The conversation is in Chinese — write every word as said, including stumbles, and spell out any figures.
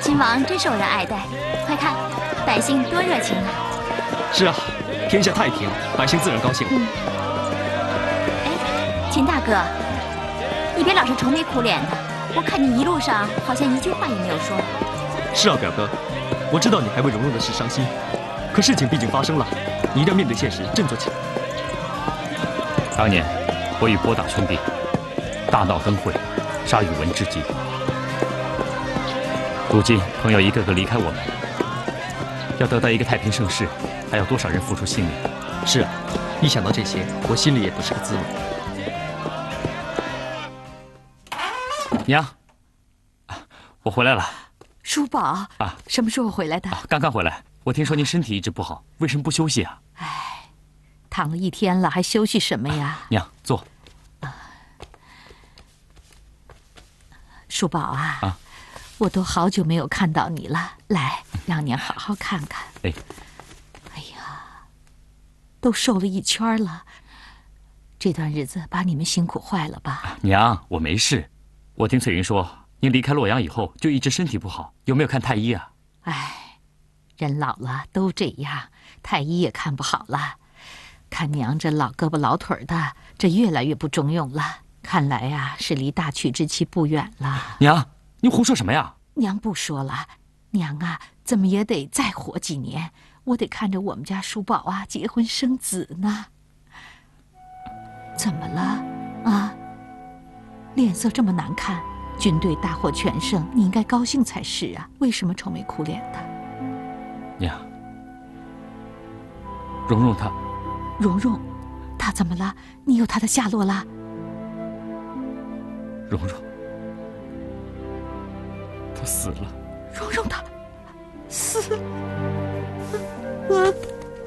亲王真受人爱戴，快看，百姓多热情啊！ 是啊，天下太平，百姓自然高兴。 嗯。哎，秦大哥，你别老是愁眉苦脸的，我看你一路上好像一句话也没有说。 是啊，表哥，我知道你还为蓉蓉的事伤心，可事情毕竟发生了，你一定要面对现实，振作起来。 当年我与波大兄弟大闹灯会，杀宇文至极。如今朋友一个个离开我们，要得到一个太平盛世，还要多少人付出性命？ 是啊，一想到这些，我心里也不是个滋味。 娘，我回来了。 叔宝啊，什么时候回来的？ 啊，刚刚回来。我听说您身体一直不好，为什么不休息啊？ 哎，躺了一天了，还休息什么呀？ 娘，坐。 啊，叔宝啊， 啊， 我都好久没有看到你了，来，让娘好好看看。 哎， 哎呀，都瘦了一圈了，这段日子把你们辛苦坏了吧？ 娘，我没事。我听翠云说，您离开洛阳以后就一直身体不好，有没有看太医啊？ 哎，人老了都这样，太医也看不好了。看娘这老胳膊老腿的，这越来越不中用了。看来呀、啊，是离大娶之期不远了。 娘，您胡说什么呀？ 娘不说了，娘啊，怎么也得再活几年，我得看着我们家叔宝啊结婚生子呢。怎么了？啊？脸色这么难看，军队大获全胜，你应该高兴才是啊，为什么愁眉苦脸的？ 娘，蓉蓉她， 蓉蓉，她怎么了？你有她的下落了？ 蓉蓉，她死了。 蓉蓉她死了，我。